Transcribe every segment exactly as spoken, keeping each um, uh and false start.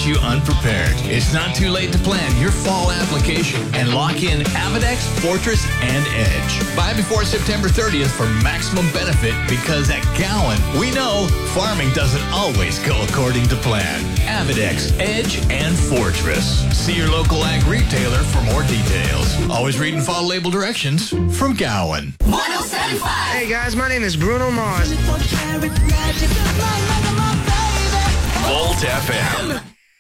catch you unprepared. It's not too late to plan your fall application and lock in Avidex, Fortress, and Edge. Buy before September thirtieth for maximum benefit because at Gowan, we know farming doesn't always go according to plan. Avidex, Edge, and Fortress. See your local ag retailer for more details. Always read and follow label directions from Gowan. one oh seven point five. Hey guys, my name is Bruno Mars. Volt F M.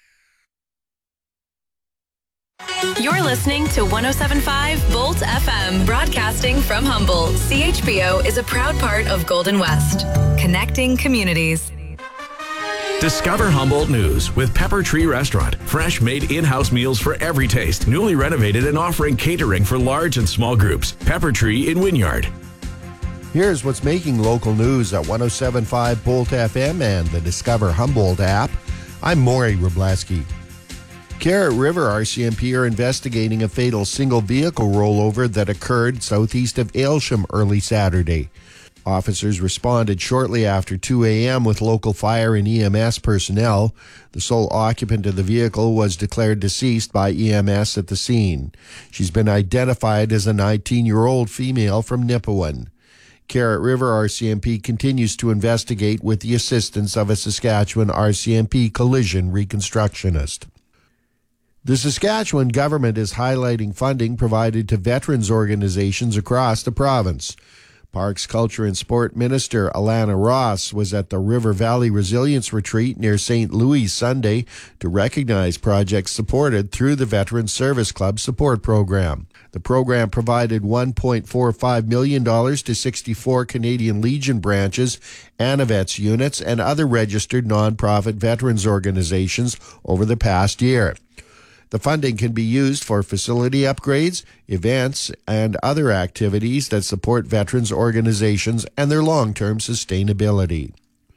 You're listening to one oh seven point five Volt F M, broadcasting from Humboldt. C H B O is a proud part of Golden West, connecting communities. Discover Humboldt News with Pepper Tree Restaurant. Fresh made in-house meals for every taste. Newly renovated and offering catering for large and small groups. Pepper Tree in Wynyard. Here's what's making local news at one oh seven point five Bolt F M and the Discover Humboldt app. I'm Maury Wrobleski. Carrot River R C M P are investigating a fatal single vehicle rollover that occurred southeast of Aylsham early Saturday. Officers responded shortly after two a.m. with local fire and E M S personnel. The sole occupant of the vehicle was declared deceased by E M S at the scene. She's been identified as a nineteen-year-old female from Nipawin. Carrot River R C M P continues to investigate with the assistance of a Saskatchewan R C M P collision reconstructionist. The Saskatchewan government is highlighting funding provided to veterans organizations across the province. Parks, Culture and Sport Minister Alana Ross was at the River Valley Resilience Retreat near Saint Louis Sunday to recognize projects supported through the Veterans Service Club Support Program. The program provided one point four five million dollars to sixty-four Canadian Legion branches, Anavets units, and other registered nonprofit veterans organizations over the past year. The funding can be used for facility upgrades, events, and other activities that support veterans organizations and their long-term sustainability.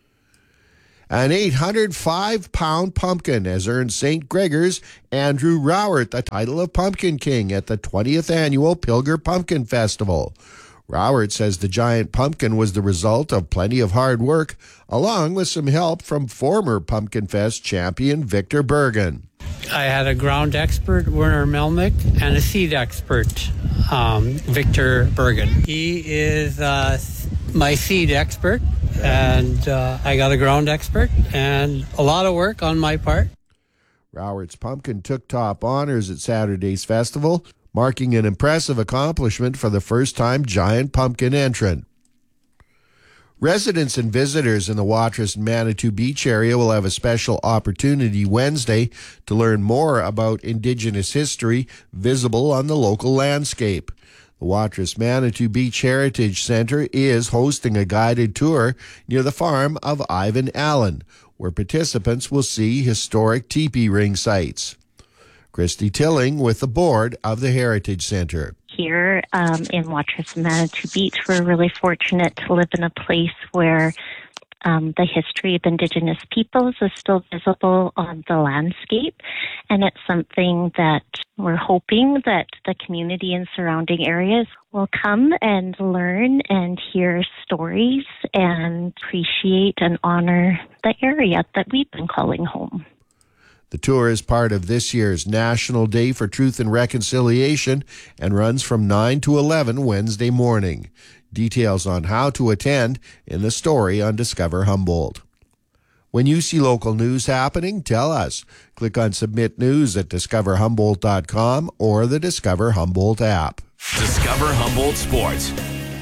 An eight hundred five pound pumpkin has earned Saint Gregor's Andrew Rowert the title of Pumpkin King at the twentieth Annual Pilger Pumpkin Festival. Rowert says the giant pumpkin was the result of plenty of hard work, along with some help from former Pumpkin Fest champion Victor Bergen. I had a ground expert, Werner Melnick, and a seed expert, um, Victor Bergen. He is uh, my seed expert, and uh, I got a ground expert, and a lot of work on my part. Rowert's pumpkin took top honors at Saturday's festival, marking an impressive accomplishment for the first-time giant pumpkin entrant. Residents and visitors in the Watrous and Manitou Beach area will have a special opportunity Wednesday to learn more about Indigenous history visible on the local landscape. The Watrous Manitou Beach Heritage Center is hosting a guided tour near the farm of Ivan Allen, where participants will see historic teepee ring sites. Christy Tilling with the board of the Heritage Center. Here um, in Watrous and Manitou Beach, we're really fortunate to live in a place where um, the history of Indigenous peoples is still visible on the landscape. And it's something that we're hoping that the community and surrounding areas will come and learn and hear stories and appreciate and honor the area that we've been calling home. The tour is part of this year's National Day for Truth and Reconciliation and runs from nine to eleven Wednesday morning. Details on how to attend in the story on Discover Humboldt. When you see local news happening, tell us. Click on Submit News at discover humboldt dot com or the Discover Humboldt app. Discover Humboldt Sports.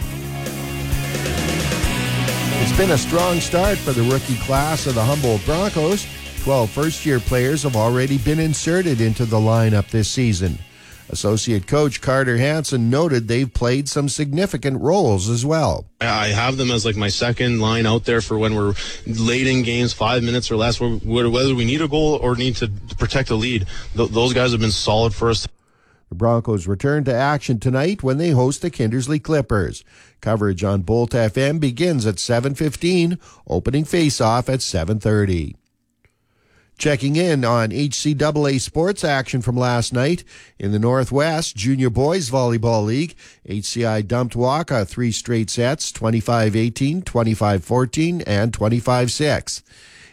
It's been a strong start for the rookie class of the Humboldt Broncos. twelve first-year players have already been inserted into the lineup this season. Associate coach Carter Hansen noted they've played some significant roles as well. I have them as like my second line out there for when we're late in games, five minutes or less, whether we need a goal or need to protect a lead. Th- those guys have been solid for us. The Broncos return to action tonight when they host the Kindersley Clippers. Coverage on Bolt F M begins at seven fifteen, opening face-off at seven thirty. Checking in on H C A A sports action from last night. In the Northwest Junior Boys Volleyball League, H C I dumped Waka three straight sets, twenty-five eighteen, twenty-five fourteen, and twenty-five six.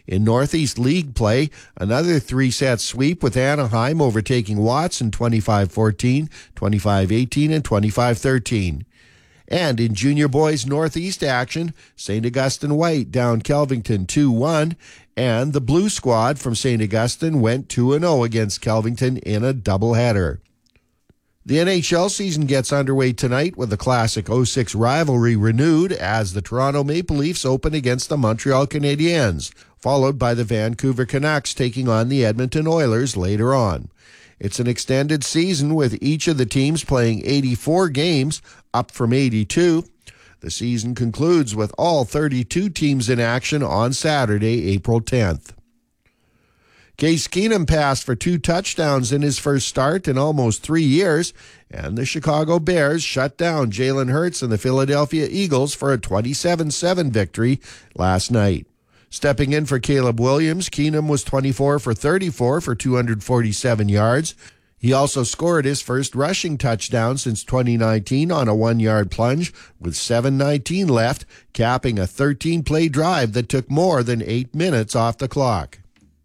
In Northeast League play, another three-set sweep with Anaheim overtaking Watson twenty-five fourteen, twenty-five eighteen, and twenty-five thirteen. And in junior boys Northeast action, Saint Augustine White down Kelvington two one, and the Blue Squad from Saint Augustine went two and oh against Kelvington in a doubleheader. The N H L season gets underway tonight with the classic oh six rivalry renewed as the Toronto Maple Leafs open against the Montreal Canadiens, followed by the Vancouver Canucks taking on the Edmonton Oilers later on. It's an extended season with each of the teams playing eighty-four games, up from eighty-two. The season concludes with all thirty-two teams in action on Saturday, April tenth. Case Keenum passed for two touchdowns in his first start in almost three years, and the Chicago Bears shut down Jalen Hurts and the Philadelphia Eagles for a twenty-seven seven victory last night. Stepping in for Caleb Williams, Keenum was twenty-four for thirty-four for two hundred forty-seven yards. He also scored his first rushing touchdown since twenty nineteen on a one-yard plunge with seven nineteen left, capping a thirteen-play drive that took more than eight minutes off the clock.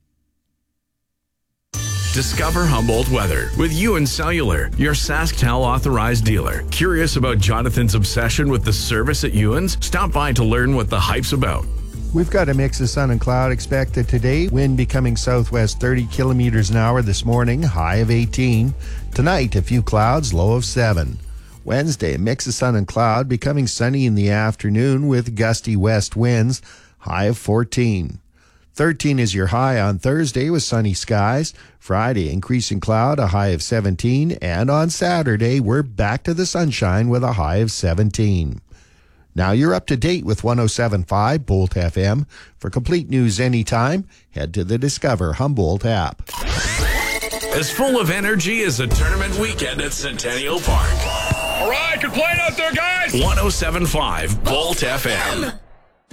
Discover Humboldt weather with Ewan Cellular, your SaskTel authorized dealer. Curious about Jonathan's obsession with the service at Ewan's? Stop by to learn what the hype's about. We've got a mix of sun and cloud expected today. Wind becoming southwest thirty kilometers an hour this morning, high of eighteen. Tonight, a few clouds, low of seven. Wednesday, a mix of sun and cloud, becoming sunny in the afternoon with gusty west winds, high of fourteen. thirteen is your high on Thursday with sunny skies. Friday, increasing cloud, a high of seventeen. And on Saturday, we're back to the sunshine with a high of seventeen. Now you're up to date with one oh seven point five Bolt F M. For complete news anytime, head to the Discover Humboldt app. As full of energy as a tournament weekend at Centennial Park. All right, good playing out there, guys. one oh seven point five Bolt F M.